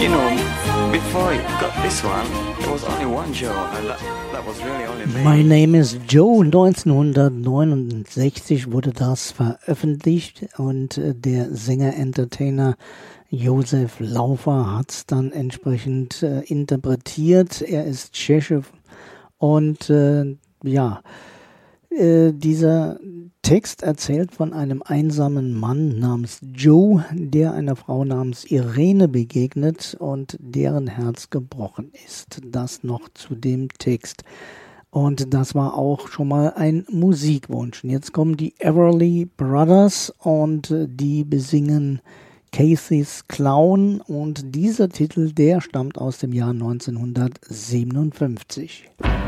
You know, before I got this one, there was only one Joe, and that was really only me. My Name is Joe. 1969 wurde das veröffentlicht und der Sänger-Entertainer Josef Laufer hat es dann entsprechend interpretiert. Er ist Tscheche und dieser Text erzählt von einem einsamen Mann namens Joe, der einer Frau namens Irene begegnet und deren Herz gebrochen ist. Das noch zu dem Text. Und das war auch schon mal ein Musikwunsch. Und jetzt kommen die Everly Brothers und die besingen Casey's Clown. Und dieser Titel, der stammt aus dem Jahr 1957.